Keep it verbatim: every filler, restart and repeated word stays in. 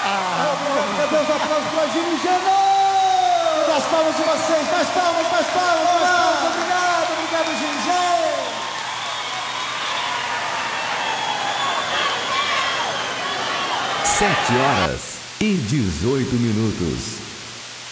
Cadê os aplausos para Gini Genô? Mais palmas de vocês, mais palmas, mais palmas, mais palmas. Obrigado, obrigado, Gini Genô. Sete horas e dezoito minutos.